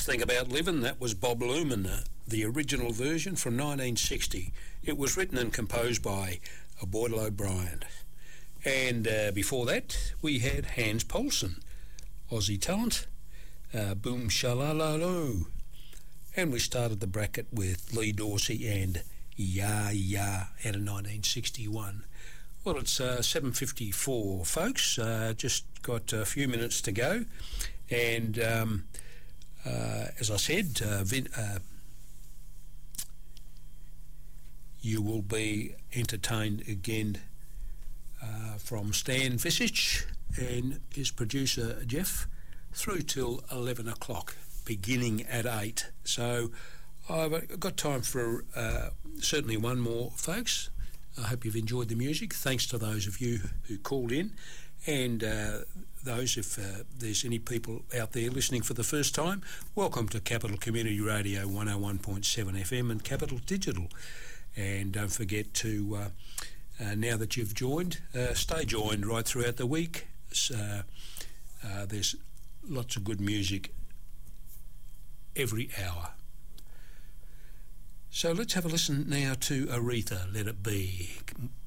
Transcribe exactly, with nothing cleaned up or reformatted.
Thing About Living, that was Bob Luman, uh, the original version from nineteen sixty. It was written and composed by Boydell O'Brien. And uh, before that, we had Hans Poulsen, Aussie talent, uh, Boom Shalalalo. And we started the bracket with Lee Dorsey and Ya Ya out of nineteen sixty-one. Well, it's uh, seven fifty-four, folks. Uh, just got a few minutes to go. And um, uh, as I said, uh, Vin, uh, you will be entertained again uh, from Stan Visage and his producer Jeff through till eleven o'clock, beginning at eight. So I've got time for uh, certainly one more, folks. I hope you've enjoyed the music. Thanks to those of you who called in, and uh, those, if uh, there's any people out there listening for the first time, welcome to Capital Community Radio one oh one point seven F M and Capital Digital. And don't forget to, uh, uh, now that you've joined, uh, stay joined right throughout the week. Uh, uh, there's lots of good music every hour. So let's have a listen now to Aretha, Let It Be.